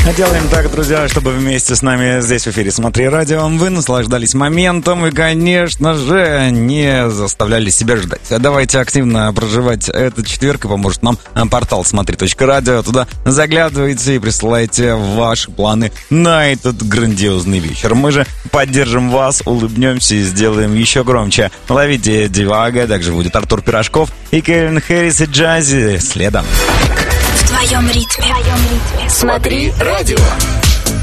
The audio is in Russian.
Делаем так, друзья, чтобы вместе с нами здесь в эфире «Смотри радио» вы наслаждались моментом и, конечно же, не заставляли себя ждать. Давайте активно проживать этот четверг, и поможет нам портал «Смотри.радио». Туда заглядывайте и присылайте ваши планы на этот грандиозный вечер. Мы же поддержим вас, улыбнемся и сделаем еще громче. Ловите Дивага, также будет Артур Пирожков и Кельвин Харрис и Джази следом. В твоем ритме. Смотри радио.